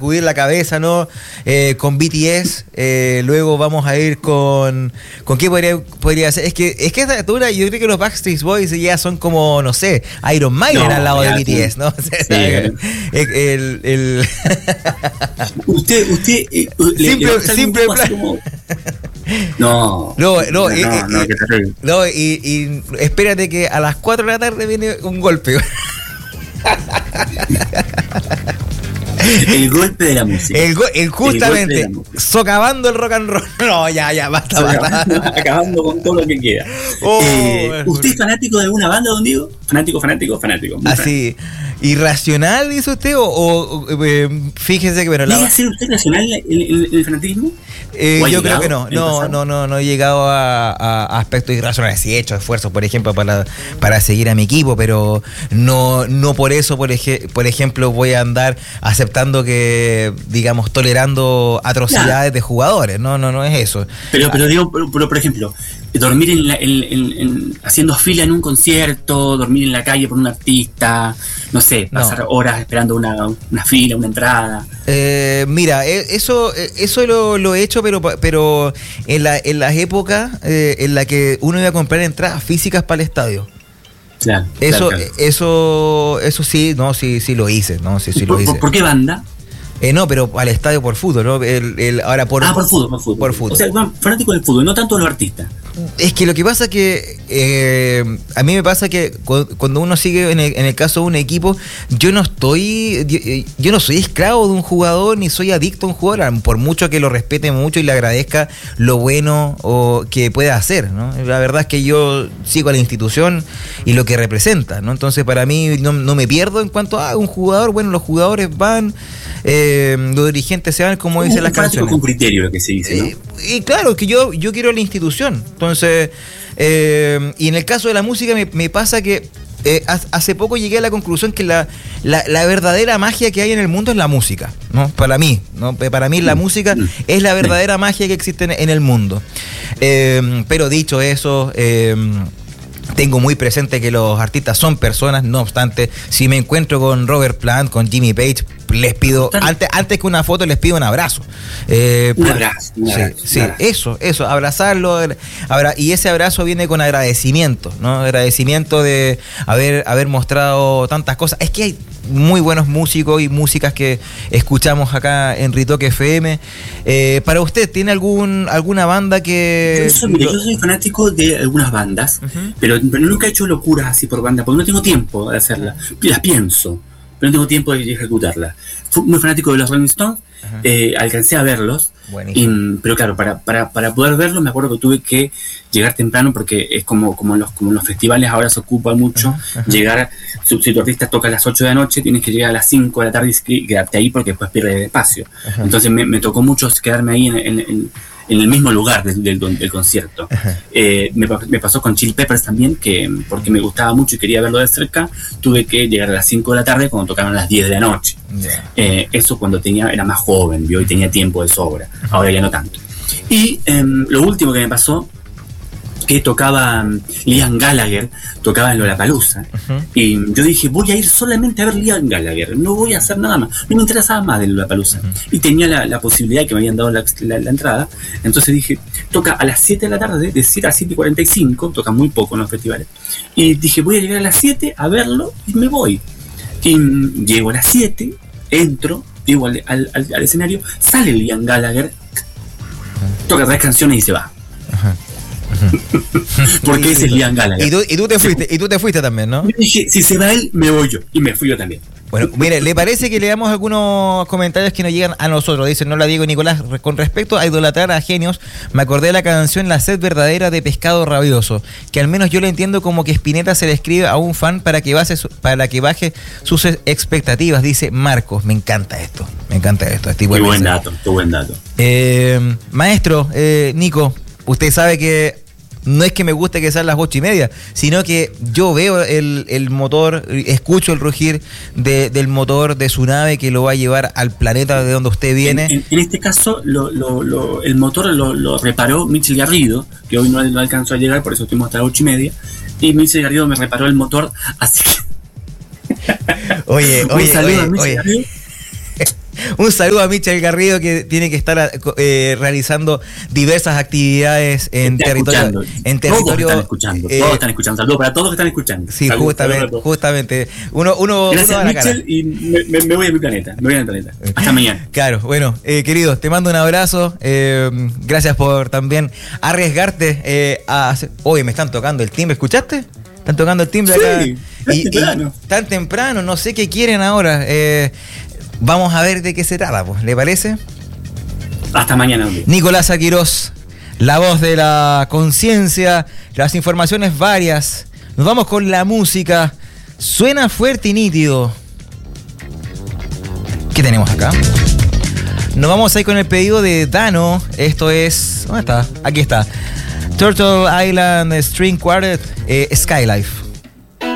sacudir la cabeza, ¿no? Con BTS, luego vamos a ir con qué podría ser. Es que a esta altura yo creo que los Backstreet Boys ya son como, no sé, Iron Maiden al lado de BTS, ¿no? Usted simple plan. Como... No, y espérate que a las 4 de la tarde viene un golpe. El golpe de la música. Justamente, socavando el rock and roll. No, ya, basta. Acabando con todo lo que queda. ¿Usted es fanático de alguna banda, don Diego? Fanático. Así, ¿irracional, dice usted? O fíjese que... Bueno, ¿Llega a ser usted racional el fanatismo? Yo creo que no he llegado a aspectos irracionales. Sí he hecho esfuerzos, por ejemplo, para seguir a mi equipo, pero no por eso, por ejemplo, voy a andar aceptando que, digamos, tolerando atrocidades de jugadores. No es eso. Pero digo, por ejemplo, dormir haciendo fila en un concierto, dormir en la calle por un artista, no sé, pasar horas esperando una fila, una entrada. Mira, eso lo he hecho, pero en las épocas en la que uno iba a comprar entradas físicas para el estadio. Claro. Eso sí, sí lo hice, ¿no? Sí lo hice. ¿Por qué banda? No, pero al estadio por fútbol, ¿no? Ahora por fútbol. Por fútbol. O sea, fanático del fútbol, no tanto de los artistas. Es que lo que pasa que a mí me pasa que cuando uno sigue en el caso de un equipo, yo no soy esclavo de un jugador ni soy adicto a un jugador, por mucho que lo respete mucho y le agradezca lo bueno que pueda hacer, ¿no? La verdad es que yo sigo a la institución y lo que representa, ¿no? Entonces para mí no me pierdo en cuanto a un jugador. Bueno, los jugadores van, los dirigentes se van, como dicen las canciones. Con criterio, lo que se dice, ¿no? Y claro, que yo quiero la institución. Entonces, y en el caso de la música me pasa que hace poco llegué a la conclusión que la verdadera magia que hay en el mundo es la música, ¿no? Para mí la música es la verdadera magia que existe en el mundo. Pero dicho eso, tengo muy presente que los artistas son personas. No obstante, si me encuentro con Robert Plant, con Jimmy Page, les pido, antes que una foto, les pido un abrazo. Un abrazo. Sí, eso, abrazarlo. Y ese abrazo viene con agradecimiento, ¿no? Agradecimiento de haber mostrado tantas cosas. Es que hay muy buenos músicos y músicas que escuchamos acá en Ritoque FM. Para usted, ¿tiene alguna banda que...? Yo soy fanático de algunas bandas, pero nunca he hecho locuras así por banda, porque no tengo tiempo de hacerlas. Las pienso, pero no tengo tiempo de ejecutarlas. Fui muy fanático de los Rolling Stones, alcancé a verlos, pero claro, para poder verlos me acuerdo que tuve que llegar temprano, porque es como los festivales ahora se ocupa mucho, llegar, si tu artista toca a las 8 de la noche, tienes que llegar a las 5 de la tarde y quedarte ahí porque después pierdes espacio. Entonces me tocó mucho quedarme ahí en el mismo lugar del concierto. Me pasó con Chili Peppers también, que porque me gustaba mucho y quería verlo de cerca, tuve que llegar a las 5 de la tarde cuando tocaban a las 10 de la noche. Eso cuando era más joven, ¿vio? Y tenía tiempo de sobra. Ahora ya no tanto. Y lo último que me pasó, que tocaba Liam Gallagher, tocaba en Lollapalooza, y yo dije, voy a ir solamente a ver Liam Gallagher, no voy a hacer nada más, no me interesaba más de Lollapalooza, y tenía la posibilidad que me habían dado la entrada, entonces dije, toca a las 7 de la tarde, de 7 a 7:45, toca muy poco en los festivales, y dije, voy a llegar a las 7 a verlo, y me voy, y llego a las 7, entro, llego al escenario, sale Liam Gallagher, toca 3 canciones y se va. Porque ese es Liam Gallagher. Y tú te fuiste también, ¿no? Y dije, si se va él, me voy yo. Y me fui yo también. Bueno, mire, ¿le parece que leamos algunos comentarios que nos llegan a nosotros? Dice, no la Diego Nicolás, con respecto a idolatrar a genios, me acordé de la canción La sed verdadera de Pescado Rabioso, que al menos yo le entiendo como que Spinetta se le escribe a un fan para que baje sus expectativas, dice Marcos. Me encanta esto. Qué buen dato. Maestro, Nico, usted sabe que no es que me guste que sean las 8:30, sino que yo veo el motor, escucho el rugir del motor de su nave que lo va a llevar al planeta de donde usted viene. En este caso, el motor lo reparó Michel Garrido, que hoy no alcanzó a llegar, por eso estuvimos hasta las 8:30, y Michel Garrido me reparó el motor, así que... Oye. Garrido. Un saludo a Michel Garrido, que tiene que estar realizando diversas actividades en territorio. Todos están escuchando. Saludos para todos que están escuchando. Sí, justamente. Gracias a Michel y me voy a mi planeta. Hasta mañana. Claro, bueno, querido, te mando un abrazo. Gracias por también arriesgarte a hacer... Oye, me están tocando el timbre, ¿escuchaste? Están tocando el timbre acá. Y tan temprano, no sé qué quieren ahora. Vamos a ver de qué se trata, pues, ¿le parece? Hasta mañana, hombre. Nicolás Aquirós, la voz de la conciencia, las informaciones varias. Nos vamos con la música. Suena fuerte y nítido. ¿Qué tenemos acá? Nos vamos a ir con el pedido de Dano. Esto es... ¿Dónde está? Aquí está. Turtle Island String Quartet, Skylife.